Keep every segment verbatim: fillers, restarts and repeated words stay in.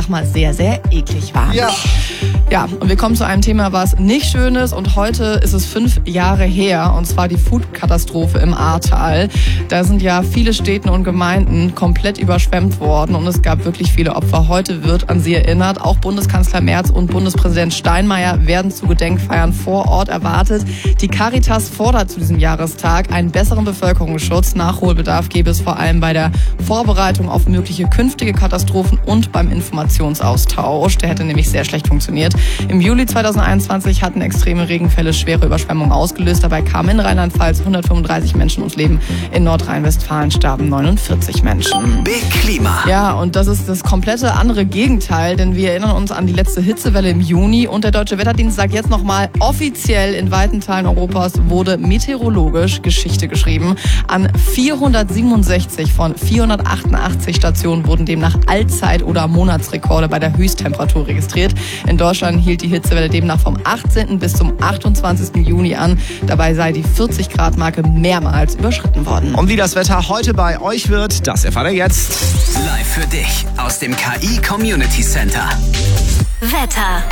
sag mal, sehr, sehr eklig war. Ja. Ja, und wir kommen zu einem Thema, was nicht schön ist. Und heute ist es fünf Jahre her, und zwar die Flutkatastrophe im Ahrtal. Da sind ja viele Städte und Gemeinden komplett überschwemmt worden und es gab wirklich viele Opfer. Heute wird an sie erinnert. Auch Bundeskanzler Merz und Bundespräsident Steinmeier werden zu Gedenkfeiern vor Ort erwartet. Die Caritas fordert zu diesem Jahrestag einen besseren Bevölkerungsschutz. Nachholbedarf gäbe es vor allem bei der Vorbereitung auf mögliche künftige Katastrophen und beim Informationsaustausch. Der hätte nämlich sehr schlecht funktioniert. Im Juli zweitausendeinundzwanzig hatten extreme Regenfälle schwere Überschwemmungen ausgelöst. Dabei kamen in Rheinland-Pfalz hundertfünfunddreißig Menschen ums Leben. In Nordrhein-Westfalen starben neunundvierzig Menschen. Big Klima. Ja, und das ist das komplette andere Gegenteil, denn wir erinnern uns an die letzte Hitzewelle im Juni. Und der Deutsche Wetterdienst sagt jetzt nochmal, offiziell in weiten Teilen Europas wurde meteorologisch Geschichte geschrieben. An vierhundertsiebenundsechzig von vierhundertachtundachtzig Stationen wurden demnach Allzeit- oder Monatsrekorde bei der Höchsttemperatur registriert. In Deutschland hielt die Hitzewelle demnach vom achtzehnten bis zum achtundzwanzigsten Juni an. Dabei sei die vierzig Grad Marke mehrmals überschritten worden. Und wie das Wetter heute bei euch wird, das erfahrt ihr jetzt. Live für dich aus dem K I Community Center. Wetter.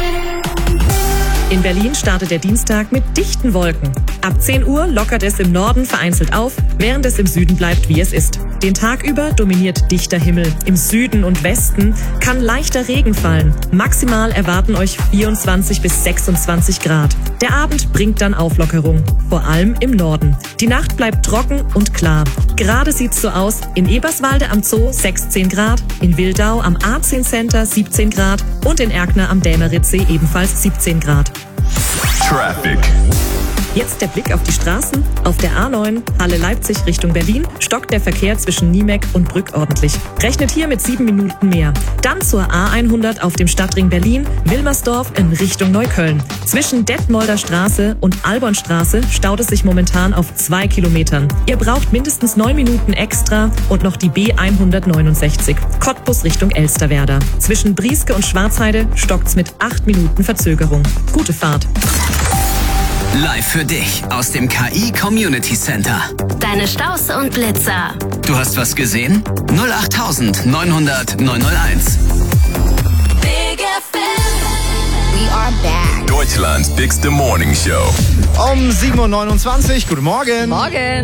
In Berlin startet der Dienstag mit dichten Wolken. Ab zehn Uhr lockert es im Norden vereinzelt auf, während es im Süden bleibt, wie es ist. Den Tag über dominiert dichter Himmel. Im Süden und Westen kann leichter Regen fallen. Maximal erwarten euch vierundzwanzig bis sechsundzwanzig Grad. Der Abend bringt dann Auflockerung, vor allem im Norden. Die Nacht bleibt trocken und klar. Gerade sieht's so aus: in Eberswalde am Zoo sechzehn Grad, in Wildau am A zehn Center siebzehn Grad und in Erkner am Dämeritzsee ebenfalls siebzehn Grad. Traffic. Jetzt der Blick auf die Straßen. Auf der A neun, Halle Leipzig Richtung Berlin, stockt der Verkehr zwischen Niemeck und Brück ordentlich. Rechnet hier mit sieben Minuten mehr. Dann zur A hundert auf dem Stadtring Berlin, Wilmersdorf in Richtung Neukölln. Zwischen Detmolder Straße und Albornstraße staut es sich momentan auf zwei Kilometern. Ihr braucht mindestens neun Minuten extra und noch die B hundertneunundsechzig, Cottbus Richtung Elsterwerda. Zwischen Brieske und Schwarzheide stockt's mit acht Minuten Verzögerung. Gute Fahrt. Live für dich aus dem K I Community Center. Deine Staus und Blitzer. Du hast was gesehen? null acht neunhundert neunhunderteins. Big F M. We are back. Deutschlands bigste Morning Show. Um sieben Uhr neunundzwanzig. Guten Morgen. Morgen.